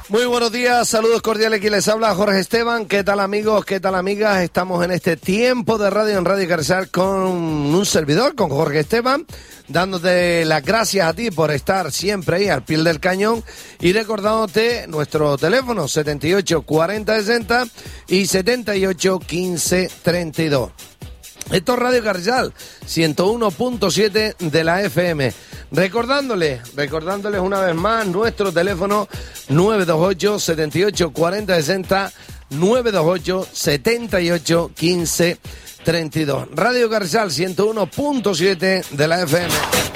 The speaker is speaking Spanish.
Muy buenos días, saludos cordiales, aquí les habla Jorge Esteban. ¿Qué tal amigos? ¿Qué tal amigas? Estamos en este tiempo de radio en Radio Carrizal con un servidor, con Jorge Esteban, dándote las gracias a ti por estar siempre ahí al pie del cañón y recordándote nuestro teléfono 78 40 60 y 78 15 32. Esto es Radio Carrizal, 101.7 de la FM. Recordándoles una vez más nuestro teléfono 928 78 40 60, 928 78 15 32. Radio Carrizal, 101.7 de la FM.